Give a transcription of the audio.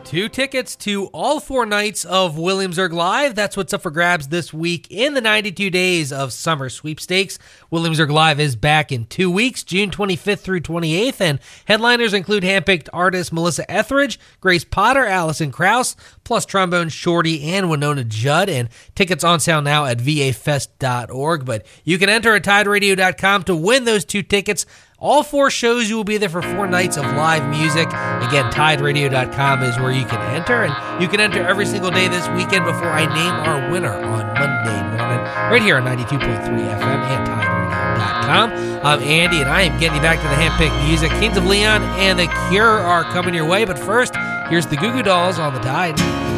2 tickets to all 4 nights of Williamsburg Live. That's what's up for grabs this week in the 92 days of summer sweepstakes. Williamsburg Live is back in 2 weeks, June 25th through 28th, and headliners include handpicked artists Melissa Etheridge, Grace Potter, Allison Krauss, plus trombone Shorty and Winona Judd, and tickets on sale now at vafest.org. But you can enter at tideradio.com to win those 2 tickets. All 4 shows, you will be there for 4 nights of live music. Again, tideradio.com is where you can enter, and you can enter every single day this weekend before I name our winner on Monday morning, right here on 92.3 FM and tideradio.com. I'm Andy, and I am getting you back to the handpicked music. Kings of Leon and The Cure are coming your way, but first, here's the Goo Goo Dolls on the Tide.